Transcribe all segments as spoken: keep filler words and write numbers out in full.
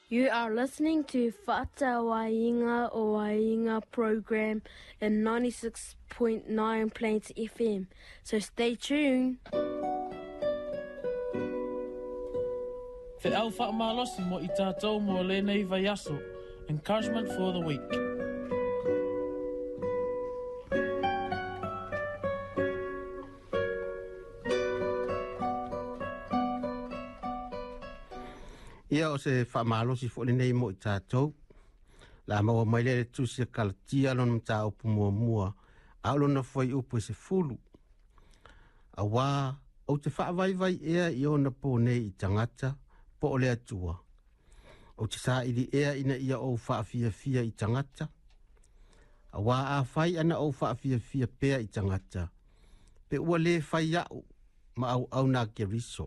You are listening to Whata Wainga o Wainga program in ninety-six point nine Plains F M. So stay tuned. Te au whaamalosi mo I tātou mo lenei vai aso. Encouragement for the week. Ia o se whaamalosi fo lenei mo I tātou. La maua mai le tusia kalatia lon mta upu mua mua. Aulona foi upu se fulu. A wā, o te whaavai vai ea I ona po nei I tangata. Po o lea tua. O te saa ili ea ina ia o whaafia fia I tangata. A wā a whai ana o whaafia fia pea I tangata. Pe ua le whai au ma au au nā ke riso.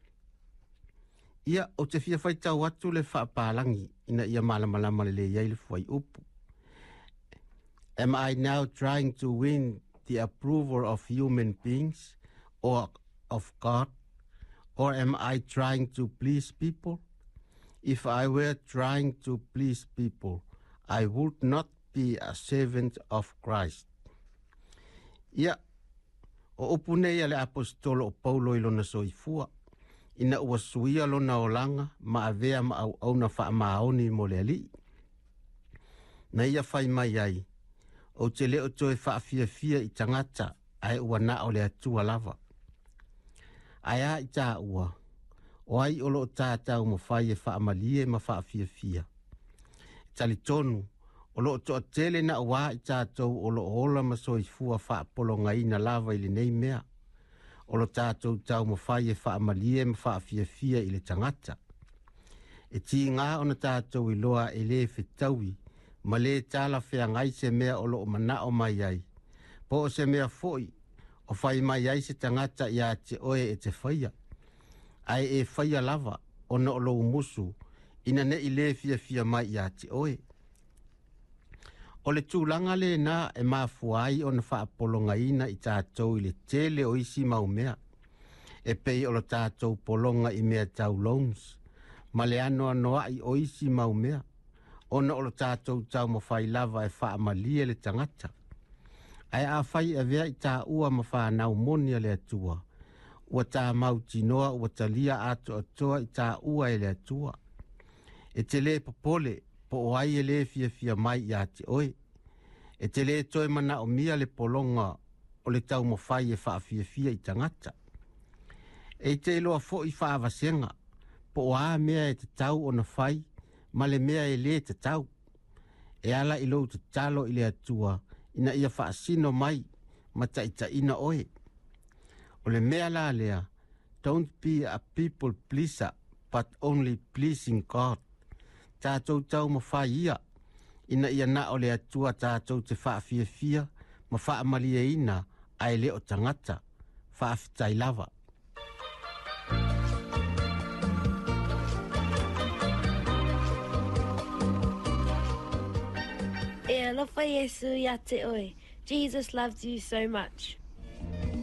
Ia o te fia whai tau atu le whaapālangi ina ia malamalama le le iai le whai upu. Am I now trying to win the approval of human beings or of God? Or am I trying to please people? If I were trying to please people, I would not be a servant of Christ. Ia, o opunei ale apostolo o Paulo ilona soifua, ina ua suia lona o langa, ma avea ma au au na wha maoni mo le ali. Na ia whai mai ai, o te leo toe wha fia fia I tangata, ai ua na o le atua lava. Ai a I tā ua, o ai olo o tātau mo whai e wha amalie ma wha fia fia. Tali tonu, olo o toa tele na wā I tātou olo o ola ma soi fua wha polonga ina lava ili nei mea. Olo tātou tau mo whai e wha amalie ma wha fia fia ili tangata. E ti ngā ona tātou I loa e le whetaui, ma le tāla whea ngai se mea olo o mana o mai ai. Po o se mea foi, o whai mai ai se tangata ia te oe e te whaia. Ai e whaia lava, ona o lo umusu, ina ne I le fia fia mai ia te oe. O le tūlanga le nā e mafuai o na whaapolonga ina I tātou I le tele o isi maumea. E pei o le tātou polonga I mea tau loans. Ma le anoa noa I o isi maumea. Ona o le tātou tau mo whai lava e whaamalia le tangata. Ai a whai e vea I tā ua ma whanau monia le atua. Ua tā mauti noa ua talia ato atoa I tā ua e le atua. E te le popole, po o ai e le fia fia mai I a te oe. E te le toi mana o mia le polonga o le tau mo whai e wha fia fia I tangata. E te loa fo I wha avasenga, po o a mea e te tau o na whai, ma le mea e le te tau. E ala I lo te talo I le atua, ina ia wha sino mai, ma ta ita ina oe. O le mea la lea, don't be a people pleaser, but only pleasing God. Tātou tau ma wha ia, ina ia na o le atua tātou te wha fia fia, ma wha amalia ina, ai le o tangata, wha fitai lava. E alofa Yesu ia te oe. Jesus loves you so much.